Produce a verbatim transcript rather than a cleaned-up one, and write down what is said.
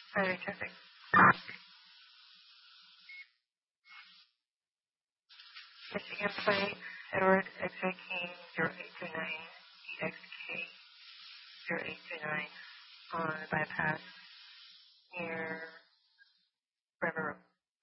Highway traffic. Michigan plate, Edward X-ray King zero eight two nine, E X K zero eight two nine on bypass near River Road.